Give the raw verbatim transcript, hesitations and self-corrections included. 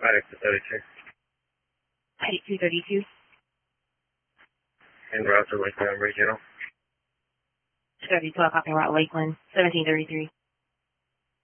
exit thirty-two. eighty-two thirty-two. En route to Lakeland Regional. thirty-two, copy route Lakeland, seventeen thirty-three.